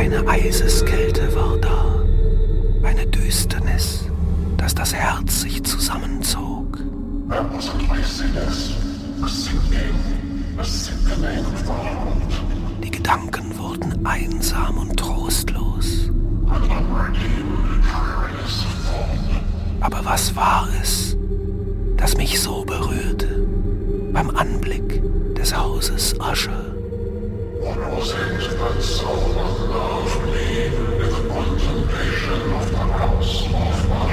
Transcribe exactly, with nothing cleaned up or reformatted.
Eine Eiseskälte war da, eine Düsternis, dass das Herz sich zusammenzog. There was a iciness, a sinking, a sickening thought. Die Gedanken wurden einsam und trostlos. An unredeemed, tireless thought. Aber was war es, das mich so berührte beim Anblick des Hauses Usher? What was it that so unloved me with the contemplation of the house of